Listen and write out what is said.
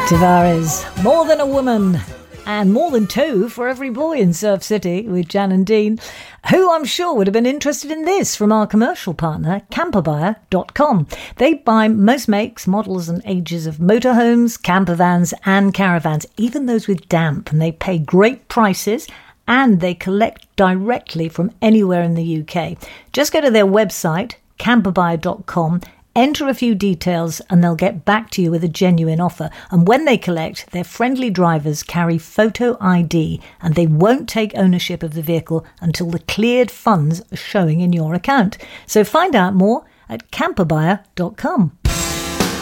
Tavares, More Than a Woman, and More Than Two for Every Boy in Surf City with Jan and Dean, who I'm sure would have been interested in this from our commercial partner, camperbuyer.com. They buy most makes, models and ages of motorhomes, camper vans and caravans, even those with damp, and they pay great prices and they collect directly from anywhere in the UK. Just go to their website, camperbuyer.com, enter a few details and they'll get back to you with a genuine offer. And when they collect, their friendly drivers carry photo ID and they won't take ownership of the vehicle until the cleared funds are showing in your account. So find out more at camperbuyer.com.